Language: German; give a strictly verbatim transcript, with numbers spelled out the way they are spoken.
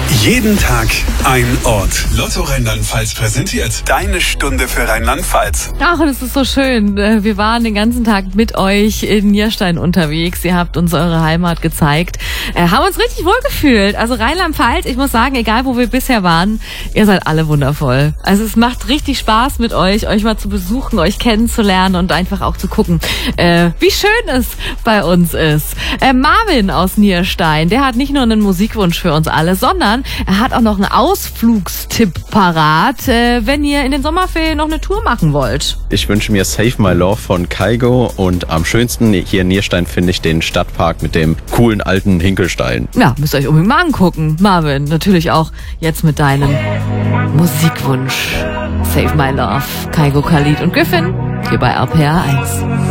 Jeden Tag ein Ort. Lotto Rheinland-Pfalz präsentiert deine Stunde für Rheinland-Pfalz. Ach, das ist so schön. Wir waren den ganzen Tag mit euch in Nierstein unterwegs. Ihr habt uns eure Heimat gezeigt. Äh, haben uns richtig wohlgefühlt. Also Rheinland-Pfalz, ich muss sagen, egal wo wir bisher waren, ihr seid alle wundervoll. Also es macht richtig Spaß mit euch, euch mal zu besuchen, euch kennenzulernen und einfach auch zu gucken, äh, wie schön es bei uns ist. Äh, Marvin aus Nierstein, der hat nicht nur einen Musikwunsch für uns alle, sondern er hat auch noch einen Ausflugstipp parat, äh, wenn ihr in den Sommerferien noch eine Tour machen wollt. Ich wünsche mir Save My Love von Kygo und am schönsten hier in Nierstein finde ich den Stadtpark mit dem coolen alten Hinkelstein. Ja, müsst ihr euch unbedingt mal angucken. Marvin, natürlich auch jetzt mit deinem Musikwunsch. Save My Love, Kygo, Khalid und Griffin hier bei R P R eins.